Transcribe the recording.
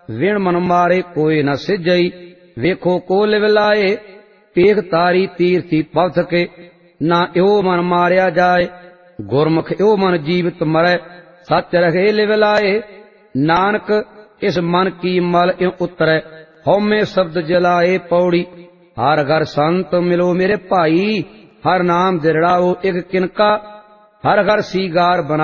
ਵਿਣ ਮਨ ਮਾਰੇ ਕੋਈ ਨ ਸਿਜਈ। ਵੇਖੋ ਕੋ ਲਿਵ ਲਾਏ ਪੇਖ ਤਾਰੀ ਤੀਰਥੀ ਪਵਥ ਕੇ। ਨਾ ਇਉ ਮਨ ਮਾਰਿਆ ਜਾਏ ਗੁਰਮੁਖ ਇਉ ਮਨ ਜੀਵਤ ਮਰੈ। ਸੱਚ ਰਹੇ ਲਿਵ ਲਾਏ ਨਾਨਕ ਇਸ ਮਨ ਕੀ ਮਲ ਇਉ ਉਤਰੈ। ਹਉਮੈ ਸ਼ਬਦ ਜਲਾਏ ਪੌੜੀ ਹਰ ਘਰ ਸੰਤ ਮਿਲੋ ਮੇਰੇ ਭਾਈ। ਹਰ ਨਾਮ ਦਿਰੜਾਓ ਇਕ ਕਿਨਕਾ ਹਰ ਘਰ ਸੀਗਾਰ ਬਣਾ